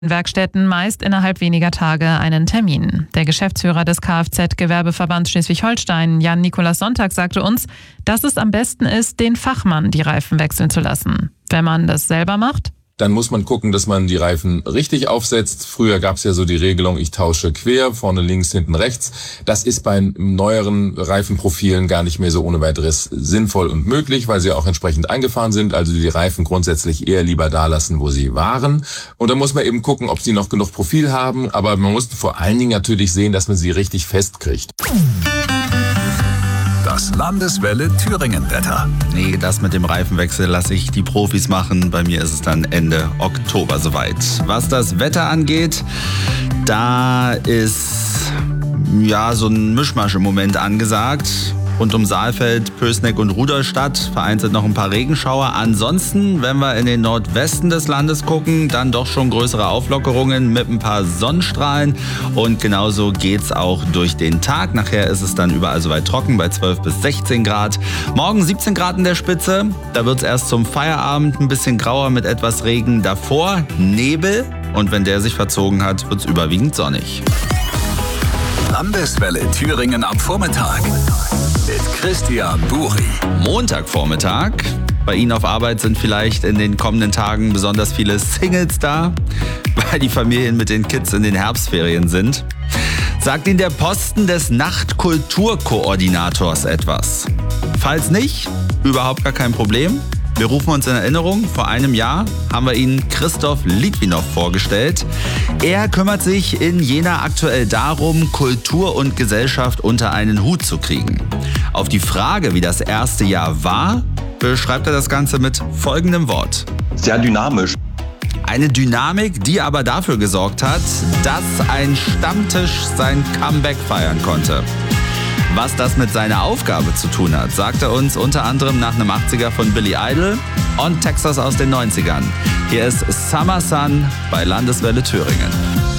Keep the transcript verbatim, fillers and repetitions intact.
Werkstätten meist innerhalb weniger Tage einen Termin. Der Geschäftsführer des Kfz-Gewerbeverbands Schleswig-Holstein, Jan-Nikolaus Sonntag, sagte uns, dass es am besten ist, den Fachmann die Reifen wechseln zu lassen. Wenn man das selber macht, dann muss man gucken, dass man die Reifen richtig aufsetzt. Früher gab es ja so die Regelung, ich tausche quer, vorne links, hinten rechts. Das ist bei neueren Reifenprofilen gar nicht mehr so ohne weiteres sinnvoll und möglich, weil sie auch entsprechend eingefahren sind. Also die Reifen grundsätzlich eher lieber da lassen, wo sie waren. Und dann muss man eben gucken, ob sie noch genug Profil haben. Aber man muss vor allen Dingen natürlich sehen, dass man sie richtig festkriegt. Das Landeswelle Thüringen-Wetter. Nee, das mit dem Reifenwechsel lasse ich die Profis machen. Bei mir ist es dann Ende Oktober soweit. Was das Wetter angeht, da ist ja so ein Mischmasch im Moment angesagt. Rund um Saalfeld, Pößneck und Rudolstadt vereinzelt noch ein paar Regenschauer. Ansonsten, wenn wir in den Nordwesten des Landes gucken, dann doch schon größere Auflockerungen mit ein paar Sonnenstrahlen. Und genauso geht's auch durch den Tag. Nachher ist es dann überall soweit trocken bei zwölf bis sechzehn Grad. Morgen siebzehn Grad in der Spitze. Da wird's erst zum Feierabend ein bisschen grauer mit etwas Regen. Davor Nebel. Und wenn der sich verzogen hat, wird's überwiegend sonnig. Landeswelle Thüringen am Vormittag. Mit Christian Buri. Montagvormittag. Bei Ihnen auf Arbeit sind vielleicht in den kommenden Tagen besonders viele Singles da, weil die Familien mit den Kids in den Herbstferien sind. Sagt Ihnen der Posten des Nachtkulturkoordinators etwas? Falls nicht, überhaupt gar kein Problem. Wir rufen uns in Erinnerung, vor einem Jahr haben wir Ihnen Christoph Litwinow vorgestellt. Er kümmert sich in Jena aktuell darum, Kultur und Gesellschaft unter einen Hut zu kriegen. Auf die Frage, wie das erste Jahr war, beschreibt er das Ganze mit folgendem Wort. Sehr dynamisch. Eine Dynamik, die aber dafür gesorgt hat, dass ein Stammtisch sein Comeback feiern konnte. Was das mit seiner Aufgabe zu tun hat, sagt er uns unter anderem nach einem achtziger von Billy Idol und Texas aus den neunzigern. Hier ist Summer Sun bei Landeswelle Thüringen.